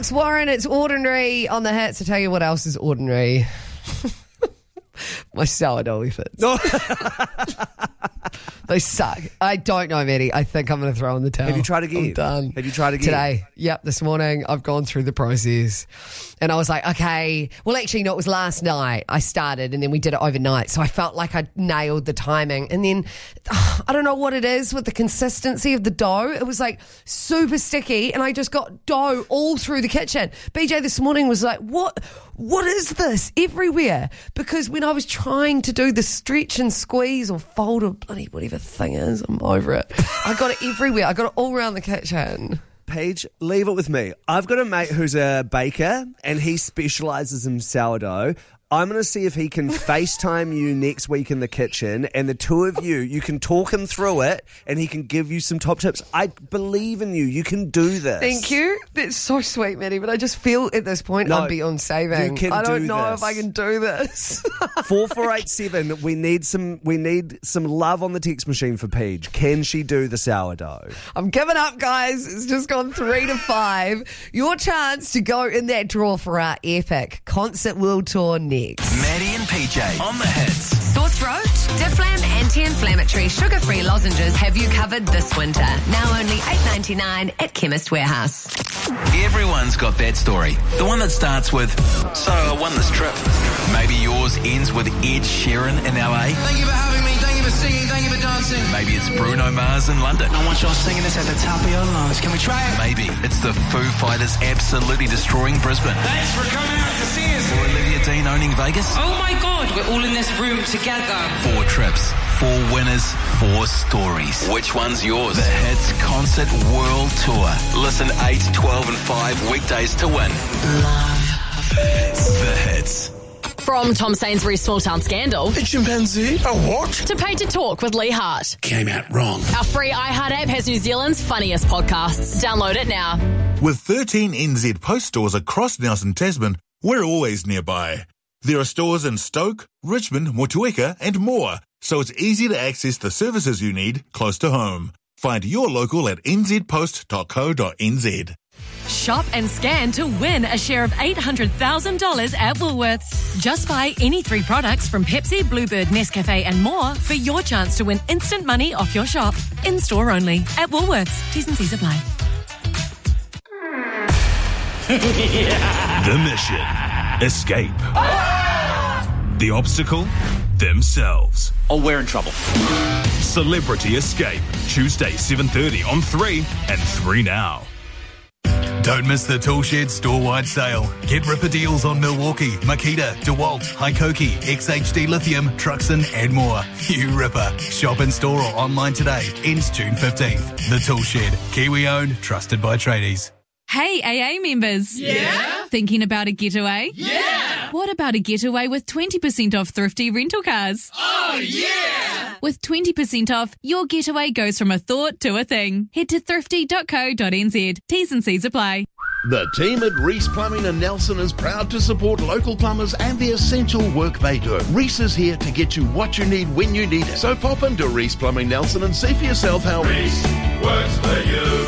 Alex Warren, it's ordinary on the hits. I tell you what else is ordinary. My sourdough efforts. They suck. I don't know, Maddie. I think I'm going to throw in the towel. Have you tried again? I'm done. Have you tried again? Today. Yep, this morning I've gone through the process. And I was like, okay. Well, actually, no, it was last night I started and then we did it overnight. So I felt like I nailed the timing. And then I don't know what it is with the consistency of the dough. It was like super sticky and I just got dough all through the kitchen. BJ this morning was like, what is this everywhere? Because when I was trying to do the stretch and squeeze or fold or bloody whatever thing is, I'm over it. I got it everywhere. I got it all around the kitchen. Paige, leave it with me. I've got a mate who's a baker and he specialises in sourdough. I'm going to see if he can FaceTime you next week in the kitchen and the two of you can talk him through it and he can give you some top tips. I believe in you. You can do this. Thank you. That's so sweet, Maddie, but I just feel at this point I'm beyond saving. I don't know if I can do this. 4487, we need some love on the text machine for Paige. Can she do the sourdough? I'm giving up, guys. It's just gone 3 to 5. Your chance to go in that draw for our epic Concert World Tour next. Maddie and PJ on the hits. Sore throat? Difflam anti-inflammatory sugar-free lozenges have you covered this winter. Now only $8.99 at Chemist Warehouse. Everyone's got that story. The one that starts with, so I won this trip. Maybe yours ends with Ed Sheeran in LA. Thank you for having me. Thank you for singing. Thank you for dancing. Maybe it's Bruno Mars in London. I want y'all singing this at the top of your lungs. Can we try it? Maybe it's the Foo Fighters absolutely destroying Brisbane. Thanks for coming out to see us. Or Olivia Dean owning Vegas. Oh my God, we're all in this room together. 4 trips, 4 winners, 4 stories. Which one's yours? The Hits Concert World Tour. Listen 8, 12 and 5 weekdays to win. The Hits. From Tom Sainsbury's Small Town Scandal A chimpanzee? A what? to Pay to Talk with Lee Hart. Came out wrong. Our free iHeart app has New Zealand's funniest podcasts. Download it now. With 13 NZ Post stores across Nelson Tasman, we're always nearby. There are stores in Stoke, Richmond, Motueka and more, so it's easy to access the services you need close to home. Find your local at nzpost.co.nz. Shop and scan to win a share of $800,000 at Woolworths. Just buy any 3 products from Pepsi, Bluebird, Nescafe and more for your chance to win instant money off your shop. In-store only. At Woolworths. T's and C's apply. The mission. Escape. The obstacle. Themselves. Oh, we're in trouble. Celebrity Escape. Tuesday, 7:30 on 3 and 3 Now. Don't miss the Toolshed store-wide sale. Get ripper deals on Milwaukee, Makita, DeWalt, Hikoki, XHD Lithium, Truxton and more. You ripper. Shop in store or online today. Ends June 15th. The Toolshed. Kiwi-owned, trusted by tradies. Hey, AA members. Yeah? Thinking about a getaway? Yeah! What about a getaway with 20% off thrifty rental cars? Oh, yeah! With 20% off, your getaway goes from a thought to a thing. Head to thrifty.co.nz. T's and C's apply. The team at Reese Plumbing in Nelson is proud to support local plumbers and the essential work they do. Reese is here to get you what you need when you need it. So pop into Reese Plumbing Nelson and see for yourself how Reese works for you.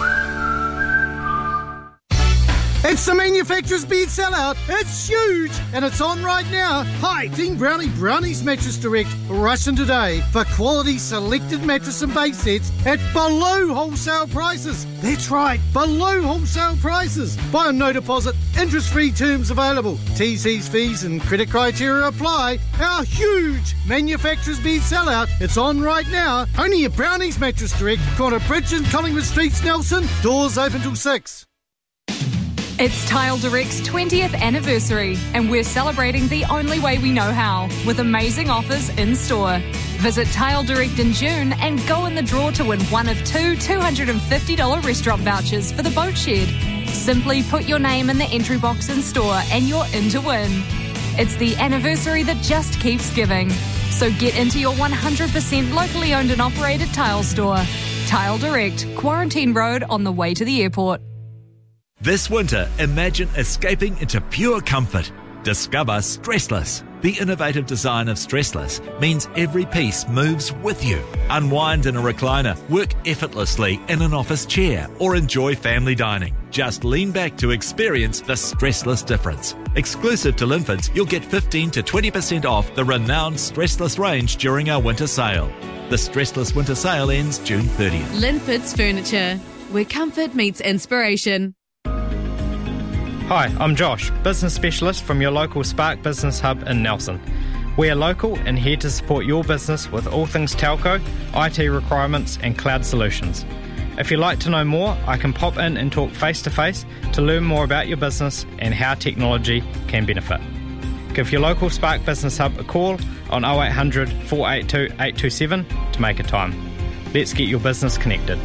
It's the manufacturer's bed sellout. It's huge and it's on right now. Hi, Team Brownie Brownies Mattress Direct. Rush in today for quality selected mattress and base sets at below wholesale prices. That's right, below wholesale prices. Buy on no deposit, interest-free terms available. TC's fees and credit criteria apply. Our huge manufacturer's bed sellout. It's on right now. Only at Brownies Mattress Direct. Corner Bridge and Collingwood Streets, Nelson. Doors open till 6. It's Tile Direct's 20th anniversary, and we're celebrating the only way we know how, with amazing offers in store. Visit Tile Direct in June and go in the draw to win one of 2 $250 restaurant vouchers for the Boat Shed. Simply put your name in the entry box in store and you're in to win. It's the anniversary that just keeps giving. So get into your 100% locally owned and operated tile store. Tile Direct, Quarantine Road on the way to the airport. This winter, imagine escaping into pure comfort. Discover Stressless. The innovative design of Stressless means every piece moves with you. Unwind in a recliner, work effortlessly in an office chair, or enjoy family dining. Just lean back to experience the Stressless difference. Exclusive to Linfords, you'll get 15 to 20% off the renowned Stressless range during our winter sale. The Stressless winter sale ends June 30th. Linfords Furniture, where comfort meets inspiration. Hi, I'm Josh, business specialist from your local Spark Business Hub in Nelson. We are local and here to support your business with all things telco, IT requirements and cloud solutions. If you'd like to know more, I can pop in and talk face-to-face to learn more about your business and how technology can benefit. Give your local Spark Business Hub a call on 0800 482 827 to make a time. Let's get your business connected.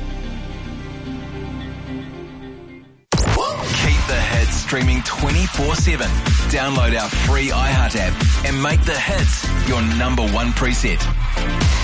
Keep the hits streaming 24/7. Download our free iHeart app and make the hits your number one preset.